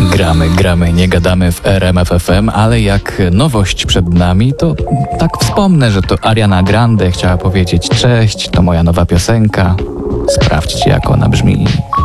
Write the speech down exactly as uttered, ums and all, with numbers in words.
Gramy, gramy, nie gadamy w R M F F M, ale jak nowość przed nami, to tak wspomnę, że to Ariana Grande chciała powiedzieć cześć, to moja nowa piosenka. Sprawdźcie, jak ona brzmi.